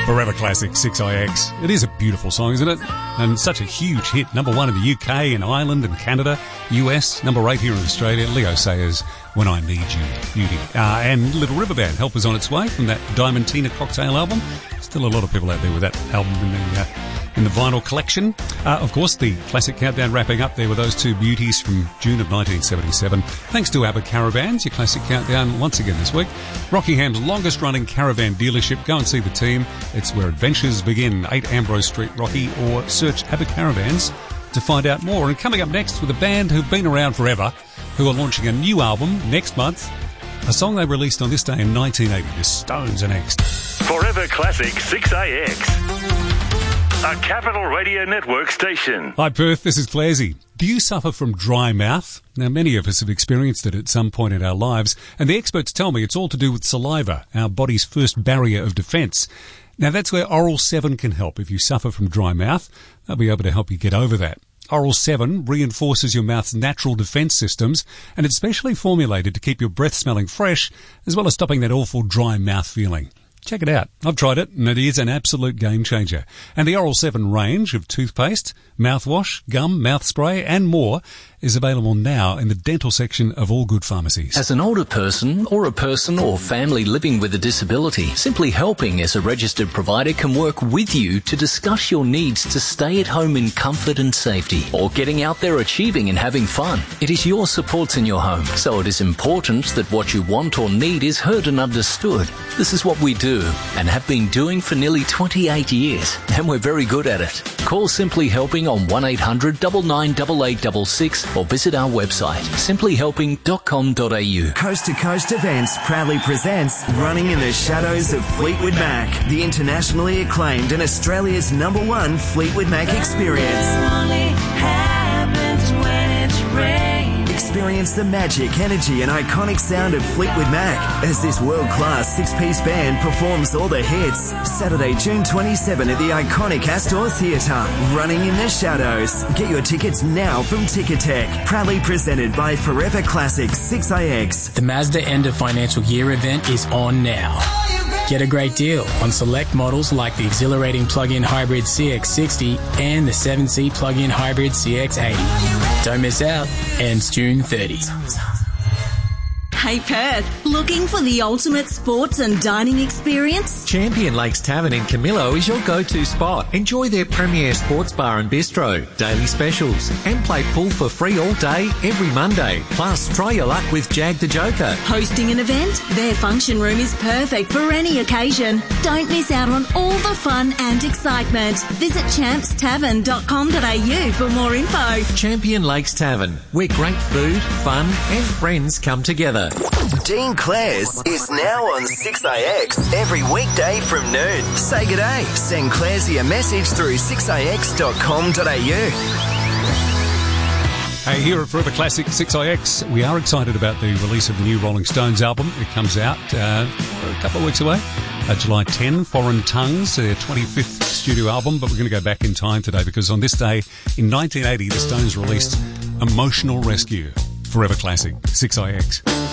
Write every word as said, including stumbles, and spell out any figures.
Forever Classic six I X. It is a beautiful song, isn't it? And such a huge hit. Number one in the U K and Ireland and Canada, U S, number eight here in Australia. Leo Sayers, When I Need You, Beauty. Uh, and Little River Band, Help is on its way from that Diamantina Cocktail album. Still a lot of people out there with that album in the, uh, in the vinyl collection. Uh, of course, the Classic Countdown wrapping up there with those two beauties from June of nineteen seventy-seven. Thanks to Abbott Caravans, your Classic Countdown once again this week. Rockingham's longest running caravan dealership. Go and see the team. It's where adventures begin. eight Ambrose Street, Rocky, or search Abbott Caravans to find out more. And coming up next with a band who've been around forever, who are launching a new album next month. A song they released on this day in nineteen eighty. The Stones are next. Forever Classic six A X. A Capital Radio Network station. Hi Perth, this is Clarsey. Do you suffer from dry mouth? Now, many of us have experienced it at some point in our lives, and the experts tell me it's all to do with saliva, our body's first barrier of defence. Now, that's where Oral seven can help if you suffer from dry mouth. They'll be able to help you get over that. Oral seven reinforces your mouth's natural defence systems, and it's specially formulated to keep your breath smelling fresh, as well as stopping that awful dry mouth feeling. Check it out. I've tried it, and it is an absolute game changer. And the Oral seven range of toothpaste, mouthwash, gum, mouth spray, and more is available now in the dental section of all good pharmacies. As an older person or a person or family living with a disability, Simply Helping as a registered provider can work with you to discuss your needs to stay at home in comfort and safety, or getting out there achieving and having fun. It is your supports in your home, so it is important that what you want or need is heard and understood. This is what we do and have been doing for nearly twenty-eight years, and we're very good at it. Call Simply Helping on one eight hundred nine nine eight eight six six or visit our website simply helping dot com dot a u. Coast to Coast Events proudly presents Running in the Shadows of Fleetwood Mac, the internationally acclaimed and Australia's number one Fleetwood Mac experience. Experience the magic, energy and iconic sound of Fleetwood Mac as this world-class six-piece band performs all the hits. Saturday, June twenty-seventh at the iconic Astor Theatre. Running in the Shadows. Get your tickets now from Ticketek. Proudly presented by Forever Classic six A X. The Mazda End of Financial Year event is on now. Get a great deal on select models like the exhilarating plug-in hybrid C X sixty and the seven-seat plug-in hybrid C X eighty. Don't miss out. Ends June thirtieth. Hey Perth, looking for the ultimate sports and dining experience? Champion Lakes Tavern in Camillo is your go-to spot. Enjoy their premier sports bar and bistro, daily specials, and play pool for free all day, every Monday. Plus, try your luck with Jag the Joker. Hosting an event? Their function room is perfect for any occasion. Don't miss out on all the fun and excitement. Visit champs tavern dot com dot a u for more info. Champion Lakes Tavern, where great food, fun, and friends come together. Dean Clares is now on six A X every weekday from noon. Say good day. Send Claresy a message through six a x dot com dot a u. Hey, here at Forever Classic six I X, we are excited about the release of the new Rolling Stones album. It comes out uh, a couple of weeks away, uh, July tenth, Foreign Tongues, their twenty-fifth studio album, but we're going to go back in time today because on this day in nineteen eighty, the Stones released Emotional Rescue. Forever Classic six I X.